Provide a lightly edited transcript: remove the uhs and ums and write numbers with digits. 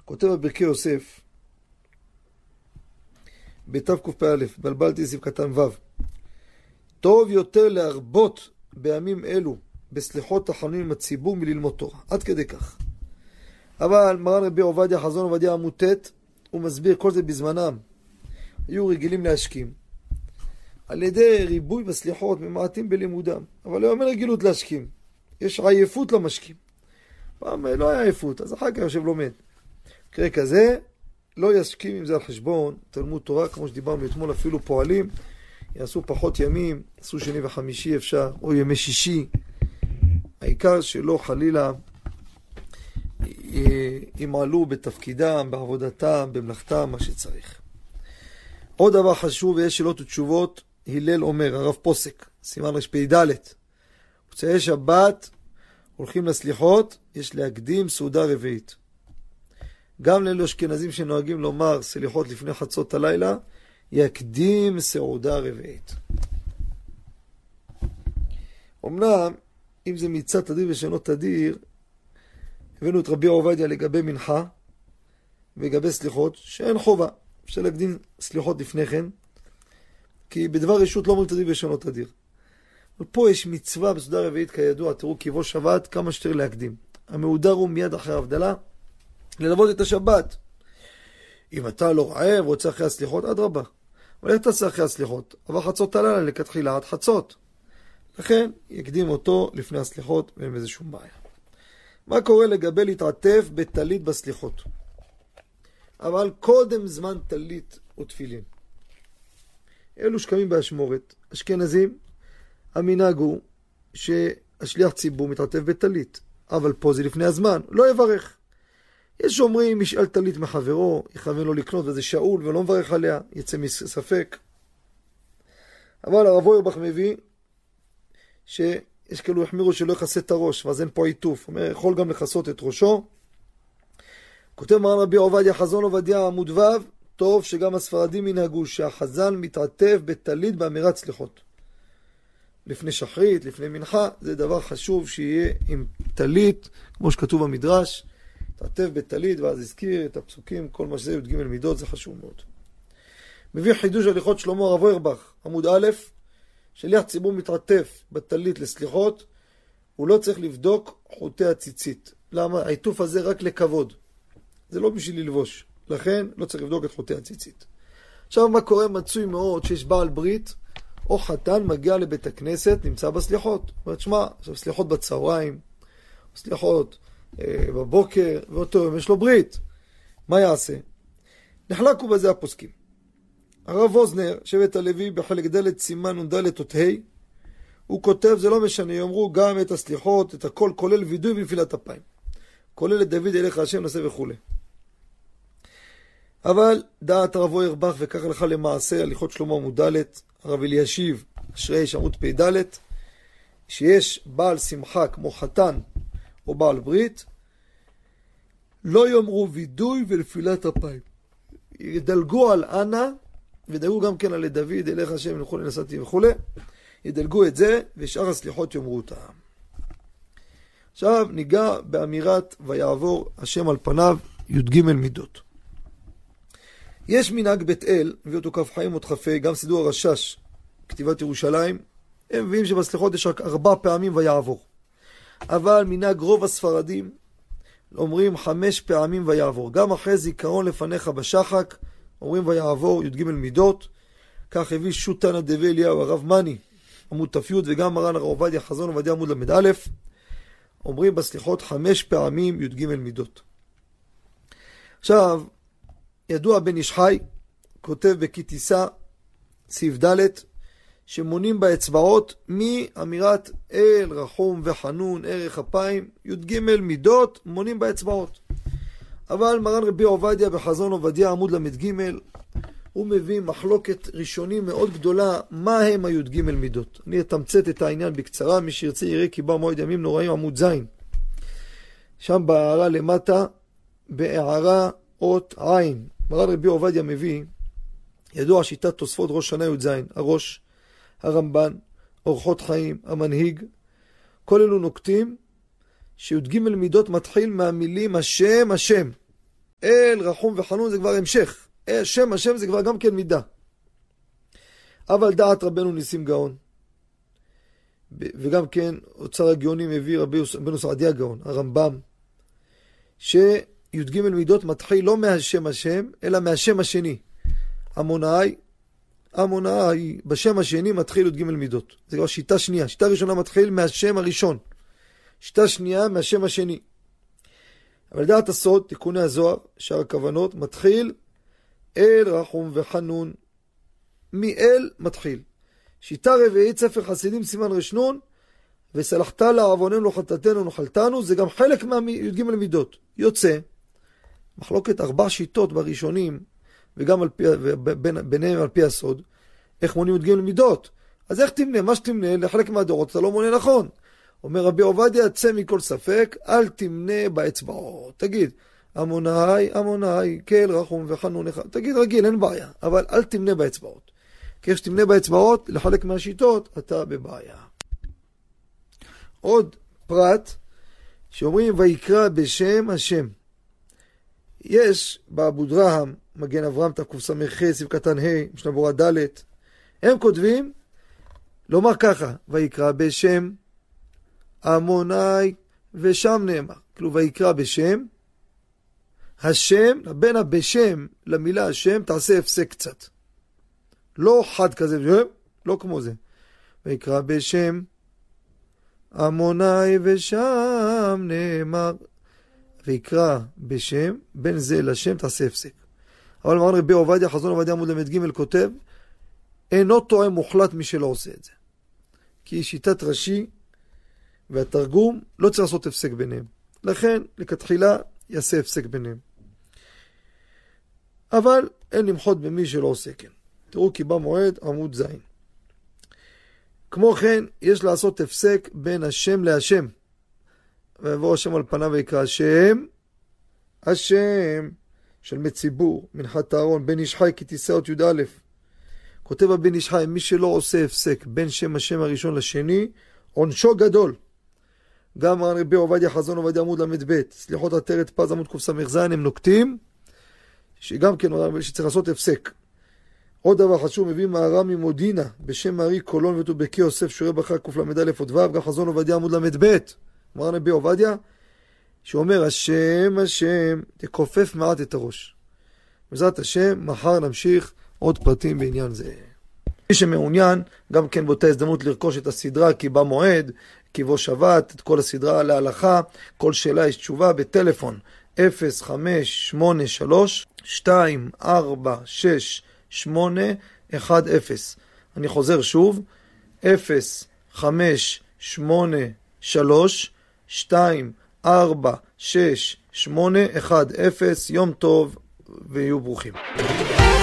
כותב בברכי יוסף, בתקפ"א, בלבלתי סעיף קטן ו', טוב יותר להרבות בימים אלו בסליחות תחנונים עם הציבור מללמוד תורה, עד כדי כך. אבל מרן רבי עובדיה חזון עובדיה עמוד ט' הוא מסביר כל זה בזמנם היו רגילים להשכים על ידי ריבוי בסליחות ממעטים בלימודם, אבל היום אין רגילות להשכים, יש עייפות למשכים. פעם לא היה עייפות, אז אחר כך יושב לומד. מקרה כזה לא ישכים עם זה על חשבון תלמוד תורה, כמו שדיברנו אתמול, אפילו פועלים יעשו פחות ימים, יעשו שני וחמישי אפשר, או ימי שישי, העיקר שלא חלילה ימעלו בתפקידם, בעבודתם, במלאכתם, מה שצריך. עוד דבר חשוב, ויש שאלות ותשובות, הלל אומר, הרב פוסק, סימן רפ"ד, מוצאי שבת הולכים לסליחות, יש להקדים סעודה רביעית. גם לאלו אשכנזים שנוהגים לומר סליחות לפני חצות הלילה, יקדים סעודה רביעית. אמנם, אם זה מצד תדיר ושאינו תדיר, הבאנו את רבי עובדיה לגבי מנחה ולגבי סליחות, שאין חובה. אפשר להקדים סליחות לפני כן, כי בדבר רשות לא אומרים תדיר ושאינו תדיר. אבל פה יש מצווה בסעודה רביעית כידוע, תראו קיבו שבת, כמה שתר להקדים. המהודר הוא מיד אחרי ההבדלה, ללוות את השבת. אם אתה לא רעב, רוצה אחרי הסליחות, עד רבה. אבל איך תעשה אחרי הסליחות? אבל חצות הלילה לכתחילה עד חצות. לכן יקדים אותו לפני הסליחות, ואין בזה שום בעיה. מה קורה לגבי להתעטף בטלית בסליחות? אבל קודם זמן טלית ותפילין. אלו שקמים באשמורת, אשכנזים, המנהג הוא שהשליח ציבור מתעטף בטלית. אבל פה זה לפני הזמן, לא יברך. יש שאומרים, ישאל טלית מחברו, יכוון לו לקנות, וזה שאול, ולא מברך עליה, יצא מספק. אבל הרב אוירבך מביא, שיש כאלו החמירו שלא יכסה את הראש, ואז אין פה עיטוף. הוא אומר, יכול גם לכסות את ראשו. כותב מרן רבי עובדיה חזון עובדיה עמוד ו', טוב שגם הספרדים ינהגו שהחזן מתעטף בטלית באמירת סליחות. לפני שחרית, לפני מנחה, זה דבר חשוב שיהיה עם טלית, כמו שכתוב במדרש, תעטף בטלית, ואז הזכיר את הפסוקים, כל מה שזה י"ג מידות, זה חשוב מאוד. מביא חידוש הליכות שלמה הרב אוירבך, עמוד א', שליח ציבור מתעטף בטלית לסליחות, הוא לא צריך לבדוק חוטי הציצית. למה? העיטוף הזה רק לכבוד. זה לא בשביל ללבוש. לכן לא צריך לבדוק את חוטי הציצית. עכשיו מה קורה? מצוי מאוד שיש בעל ברית, או חתן מגיע לבית הכנסת, נמצא בסליחות. זאת אומרת, שמה, עכשיו סליחות בצהריים, סליחות בבוקר, ואותו יום יש לו ברית. מה יעשה? נחלקו בזה הפוסקים. הרב אוזנר, שבט הלוי, בחלק ד' סימן נ"ד אות ה', הוא כותב, זה לא משנה, יאמרו גם את הסליחות, את הכל, כולל וידוי ונפילת אפיים. כולל את דוד אליך השם נעשה וכו'. אבל דעת הרב אוירבך, וכך הלכה למעשה, הליכות שלמה עמוד ד', הרב אלישיב, אשרי עמוד פ"ד, שיש בעל שמחה כמו חתן או בעל ברית, לא יאמרו וידוי ונפילת אפיים. ידלגו על אנה, ודלגו גם כן על דוד אליך השם וכו' נסעתי וכו', ידלגו את זה, ושאר הסליחות יאמרו אותם. עכשיו ניגע באמירת ויעבור השם על פניו י"ג מידות. יש מנהג בית אל, מביא אותו כף חיים עוד חפה, גם סידור הרשש, כתיבת ירושלים, הם מביאים שבסליחות יש רק 4 פעמים ויעבור. אבל מנהג רוב הספרדים אומרים 5 פעמים ויעבור. גם אחרי זיכרון לפניך בשחק, אומרים ויעבור י"ג מידות. כך הביא שוטן הדבי אליהו הרב מני, עמוד ת"י, וגם מרן הרב עובדיה חזון עובדיה עמוד ל"א, אומרים בסליחות 5 פעמים י"ג מידות. עכשיו, ידוע בן איש חי, כותב בכתיסה, סעיף ד', שמונים באצבעות מאמירת אל, רחום וחנון, ערך אפיים, י"ג מידות, מונים באצבעות. אבל מרן רבי עובדיה בחזון עובדיה עמוד ל"ג, הוא מביא מחלוקת ראשונים מאוד גדולה, מה הם הי"ג מידות. אני אתמצת את העניין בקצרה, מי שירצה יראה כי בא מועד ימים נוראים עמוד ז'. שם בהערה למטה, בהערה אות עין, מרן רבי עובדיה מביא, ידוע שיטת תוספות ראש שנה י"ז, הראש, הרמב"ן, אורחות חיים, המנהיג, כל אלו נוקטים שי"ג מידות מתחיל מהמילים השם השם. אל רחום וחנון זה כבר המשך. שם השם זה כבר גם כן מידה. אבל דעת רבנו ניסים גאון, וגם כן אוצר הגאונים הביא רבנו סעדיה גאון, הרמב"ם, שי"ג מידות מתחיל לא מהשם השם, אלא מהשם השני. המונאי בשם השני מתחיל י"ג מידות. זה כבר שיטה שנייה. שיטה ראשונה מתחיל מהשם הראשון. שיטה שנייה מהשם השני. אבל דעת הסוד, תיקוני הזוהר, שאר הכוונות, מתחיל אל רחום וחנון. מאל מתחיל. שיטה רביעית, ספר חסידים סימן רשנון, וסלחת לעווננו חטאתנו נחלתנו, זה גם חלק מהי"ג מידות. יוצא, מחלוקת 4 שיטות בראשונים, וגם ביניהם על פי הסוד, איך מונים י"ג מידות. אז איך תמנה? מה שתמנה, לחלק מהדורות, אתה לא מונה נכון. אומר רבי עובדיה, צא מכל ספק, אל תמנה באצבעות. תגיד, המונאי, כל רחום וחנון אחד. תגיד רגיל, אין בעיה, אבל אל תמנה באצבעות. כי כשתמנה באצבעות, לחלק מהשיטות, אתה בבעיה. עוד פרט, שאומרים, ויקרא בשם השם. יש באבו דרהם, מגן אברהם תקס"ח, סעיף קטן ה', משנה ברורה ד', הם כותבים, לומר ככה, ויקרא בשם המונאי, ושם נאמר. כאילו ויקרא בשם, השם, בין הבשם למילה השם, תעשה הפסק קצת. לא חד כזה, לא כמו זה. ויקרא בשם המונאי, ושם נאמר. ויקרא בשם, בין זה לשם תעשה הפסק. אבל מרן רבי עובדיה, חזון עובדיה עמוד ל"ג כותב, אינו טועה מוחלט מי שלא עושה את זה. כי שיטת רש"י והתרגום לא צריך לעשות הפסק ביניהם. לכן, לכתחילה, יעשה הפסק ביניהם. אבל אין למחות במי שלא עושה כן. תראו כי במועד עמוד זין. כמו כן, יש לעשות הפסק בין השם להשם. ויבוא השם על פניו ויקרא השם של מציבור, מנחת אהרון, בן איש חי כתיסאות י"א. כותב הבן איש חי, מי שלא עושה הפסק בין שם השם הראשון לשני, עונשו גדול. גם מרן רבי עובדיה חזון עובדיה עמוד ל"ב, סליחות עטרת פז עמוד קס"ז, הם נוקטים, שגם כן שצריך לעשות הפסק. עוד דבר חשוב, מביא מהר"ם ממודינה, בשם ארי קולון וטובקי יוסף שורה בחג קל"א עוד ו', גם חזון עובדיה עמוד ל"ב. מרן רבי עובדיה, שאומר השם, תכופף מעט את הראש. בעזרת השם, מחר נמשיך עוד פרטים בעניין זה. מי שמעוניין, גם כן באותה הזדמנות לרכוש את הסדרה כי במועד, כי בו שבת, את כל הסדרה להלכה, כל שאלה יש תשובה בטלפון 0583-246810. אני חוזר שוב, 0583-246810. יום טוב ויהיו ברוכים.